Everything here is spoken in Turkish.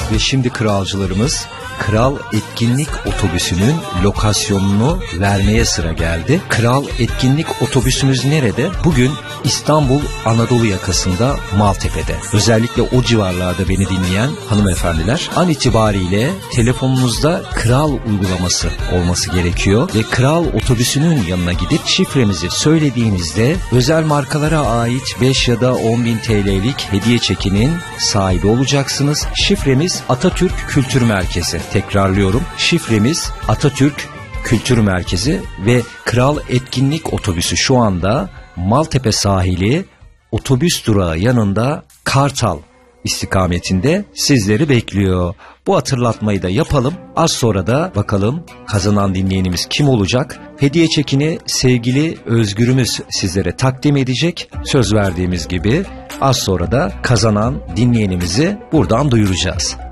Ve şimdi kralcılarımız Kral Etkinlik Otobüsü'nün lokasyonunu vermeye sıra geldi. Kral Etkinlik Otobüsümüz nerede? Bugün İstanbul Anadolu yakasında Maltepe'de. Özellikle o civarlarda beni dinleyen hanımefendiler an itibariyle telefonunuzda Kral uygulaması olması gerekiyor ve Kral Otobüsü'nün yanına gidip şifremizi söylediğinizde özel markalara ait 5 ya da 10.000 TL'lik hediye çekinin sahibi olacaksınız. Şifremiz Atatürk Kültür Merkezi. Tekrarlıyorum. Şifremiz Atatürk Kültür Merkezi ve Kral Etkinlik Otobüsü şu anda Maltepe sahili otobüs durağı yanında Kartal istikametinde sizleri bekliyor. Bu hatırlatmayı da yapalım. Az sonra da bakalım kazanan dinleyenimiz kim olacak? Hediye çekini sevgili Özgür'ümüz sizlere takdim edecek. Söz verdiğimiz gibi az sonra da kazanan dinleyenimizi buradan duyuracağız.